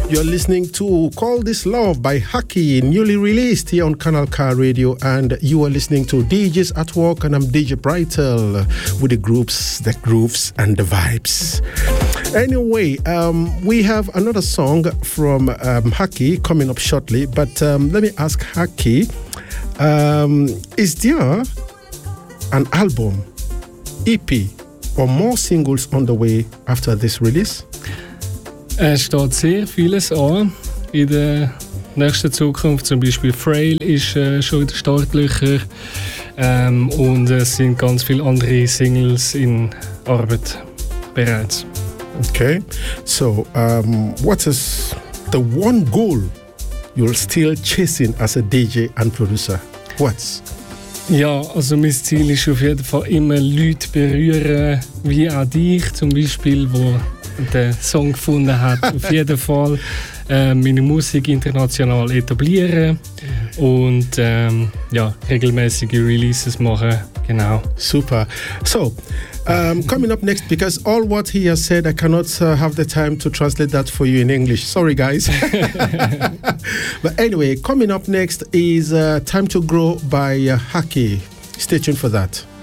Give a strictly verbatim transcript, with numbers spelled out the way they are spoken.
You're listening to Call This Love by Haki, newly released here on Kanal K Radio, and you are listening to D Js at Work, and I'm D J Brightel with the groups, the grooves, and the vibes. Anyway, um, we have another song from um, Haki coming up shortly, but um, let me ask Haki, um, is there an album, E P, or more singles on the way after this release? Es steht sehr vieles an in der nächsten Zukunft. Zum Beispiel Frail ist äh, schon in den Startlöchern ähm, und es sind ganz viele andere Singles in Arbeit bereits. Okay, so um, what is the one goal you're still chasing as a D J and producer? What's? Ja, also mein Ziel ist auf jeden Fall immer Leute berühren, wie auch dich zum Beispiel, wo den Song gefunden hat. Auf jeden Fall äh, meine Musik international etablieren und ähm, ja, regelmäßige Releases machen. Genau. Super. So, um, coming up next, because all what he has said, I cannot uh, have the time to translate that for you in English. Sorry, guys. But anyway, coming up next is uh, Time to Grow by uh, Haki. Stay tuned for that.